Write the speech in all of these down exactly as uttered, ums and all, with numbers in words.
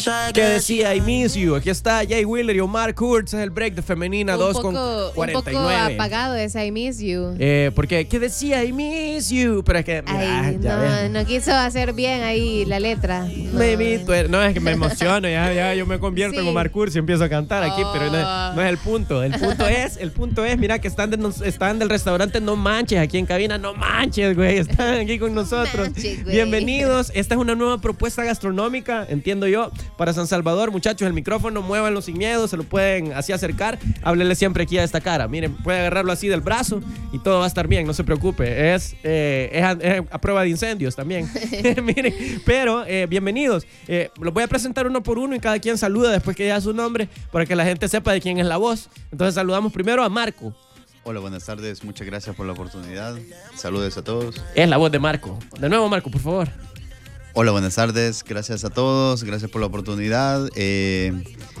Que decía I miss you. Aquí está Jay Wheeler y Omar Kurtz. Es el break de Femenina dos con cuarenta y nueve. Un poco apagado ese I miss you. Eh, porque, ¿qué decía I miss you? Pero es que, mira, Ay, ya no, no quiso hacer bien ahí la letra. No, Baby, tú eres- no, es que me emociono. Ya, ya yo me convierto Sí. en Omar Kurtz y empiezo a cantar aquí. Oh. Pero no, no es el punto. El punto es, el punto es, mira, que están, de- están del restaurante No Manches aquí en cabina. No manches, güey. Están aquí con nosotros. manches, güey. Bienvenidos. Esta es una nueva propuesta gastronómica, entiendo yo, para San Salvador. Muchachos, el micrófono, muévanlo sin miedo, se lo pueden así acercar. Háblele siempre aquí a esta cara. Miren, puede agarrarlo así del brazo y todo va a estar bien, no se preocupe. Es, eh, es, a, es a prueba de incendios también. Miren, pero eh, bienvenidos. Eh, los voy a presentar uno por uno y cada quien saluda después que diga su nombre para que la gente sepa de quién es la voz. Entonces saludamos primero a Marco. Hola, buenas tardes. Muchas gracias por la oportunidad. Saludos a todos. Es la voz de Marco. De nuevo, Marco, por favor. Hola, buenas tardes. Gracias a todos. Gracias por la oportunidad. Eh,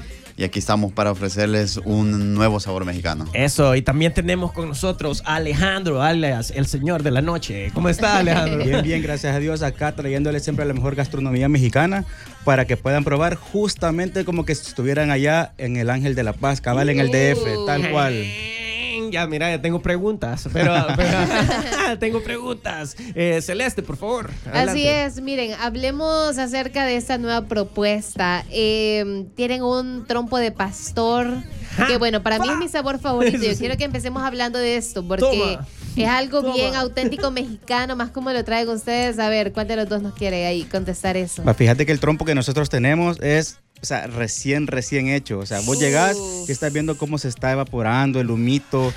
y aquí estamos para ofrecerles un nuevo sabor mexicano. Eso, y también tenemos con nosotros a Alejandro, alias el señor de la noche. ¿Cómo está, Alejandro? Bien, bien, gracias a Dios, acá trayéndoles siempre la mejor gastronomía mexicana para que puedan probar justamente como que si estuvieran allá en el Ángel de la Paz, cabal en el D F, tal cual. Ya, mira, ya tengo preguntas, pero, pero tengo preguntas. Eh, Celeste, por favor. Adelante. Así es, miren, hablemos acerca de esta nueva propuesta. Eh, tienen un trompo de pastor, que bueno, para mí es mi sabor favorito. Yo Sí. quiero que empecemos hablando de esto, porque Toma. es algo Toma. bien auténtico mexicano, más como lo traen ustedes. A ver, ¿cuál de los dos nos quiere ahí contestar eso? Va, Fíjate que el trompo que nosotros tenemos es, o sea, recién, recién hecho. O sea, vos llegás y estás viendo cómo se está evaporando el humito.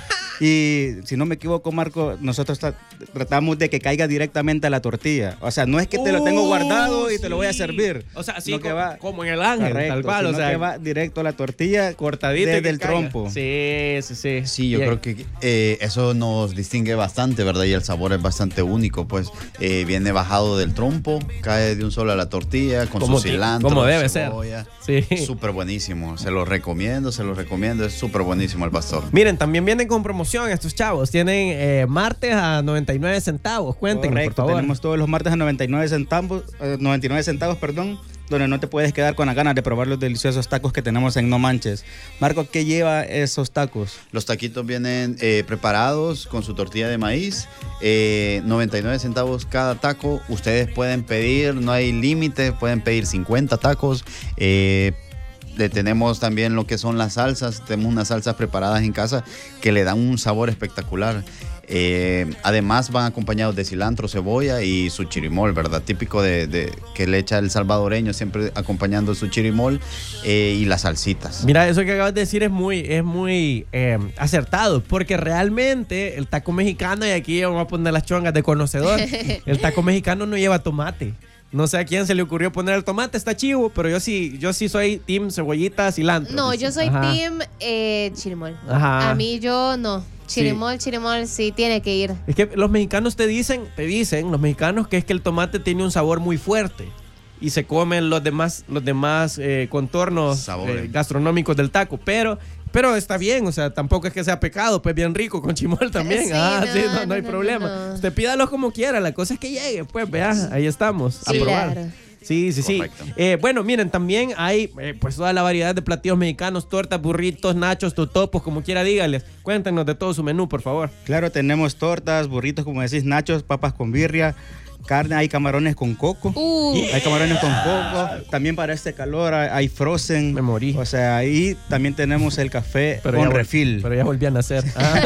Y si no me equivoco, Marco, nosotros tra- tratamos de que caiga directamente a la tortilla. O sea, no es que te lo tengo Uh, guardado y te lo voy a sí. servir. O sea, así sino que como, va- como en el ángel, Correcto, tal cual. O sino sea, que va directo a la tortilla cortadito y desde que el caiga. trompo. Sí, sí, sí. Sí, yo Bien. creo que eh, eso nos distingue bastante, ¿verdad? Y el sabor es bastante único, pues eh, viene bajado del trompo, cae de un solo a la tortilla, con Como su ti- cilantro, como debe ser. cebolla. Sí. Súper buenísimo, se lo recomiendo, se lo recomiendo, es súper buenísimo el pastor. Miren, también vienen con promoción estos chavos. Tienen eh, martes a noventa y nueve centavos. Cuéntenos, Correcto, por favor. tenemos todos los martes a noventa y nueve centavos, eh, noventa y nueve centavos, perdón, donde no te puedes quedar con las ganas de probar los deliciosos tacos que tenemos en No Manches. Marco, ¿qué lleva esos tacos? Los taquitos vienen eh, preparados con su tortilla de maíz, eh, noventa y nueve centavos cada taco. Ustedes pueden pedir, no hay límite, pueden pedir cincuenta tacos. Eh, le tenemos también lo que son las salsas, tenemos unas salsas preparadas en casa que le dan un sabor espectacular. Eh, además van acompañados de cilantro, cebolla y su chirimol, ¿verdad? Típico de, de que le echa el salvadoreño, siempre acompañando su chirimol eh, y las salsitas. Mira, eso que acabas de decir es muy, es muy eh, acertado, porque realmente el taco mexicano, y aquí vamos a poner las chongas de conocedor, el taco mexicano no lleva tomate. No sé a quién se le ocurrió poner el tomate, está chivo, pero yo sí, yo sí soy team cebollita, cilantro. No, yo soy Ajá. team eh, chirimol. Ajá. A mí yo no. Chirimol, chirimol, sí, tiene que ir. Es que los mexicanos te dicen, te dicen, los mexicanos, que es que el tomate tiene un sabor muy fuerte y se comen los demás, los demás eh, contornos Sabores. eh, gastronómicos del taco, pero, pero está bien, o sea, tampoco es que sea pecado, pues bien rico con chimol también. Sí, ah, no, sí, no, no, no, hay no, problema. no, no. Usted pídalo como quiera, la cosa es que llegue, pues vea, ahí estamos, a Sí, probar. claro. Sí, sí, sí. Correcto. Eh, bueno, miren, también hay eh, pues toda la variedad de platillos mexicanos, tortas, burritos, nachos, totopos, como quiera dígales. Cuéntenos de todo su menú, por favor. Claro, tenemos tortas, burritos, como decís, nachos, papas con birria, carne, hay camarones con coco. Uh, Hay camarones con coco. También para este calor hay, hay frozen. Me morí. O sea, ahí también tenemos el café Pero con ya vol- refil. Pero ya volví a nacer.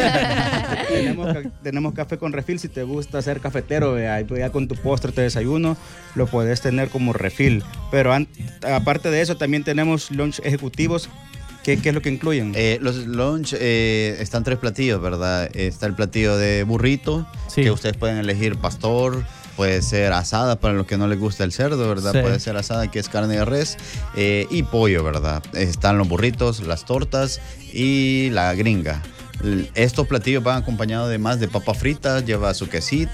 Ah. tenemos, ca- tenemos café con refil. Si te gusta ser cafetero, vea, ya con tu postre, tu desayuno, lo puedes tener como refil. Pero an- aparte de eso, también tenemos lunch ejecutivos. ¿Qué, qué es lo que incluyen? Eh, los lunch eh, están tres platillos, ¿verdad? Está el platillo de burrito, Sí. que ustedes pueden elegir pastor, puede ser asada para los que no les gusta el cerdo, ¿verdad? Sí. Puede ser asada, que es carne de res, eh, y pollo, ¿verdad? Están los burritos, las tortas y la gringa. L- Estos platillos van acompañados de más de papas fritas, lleva su quesito,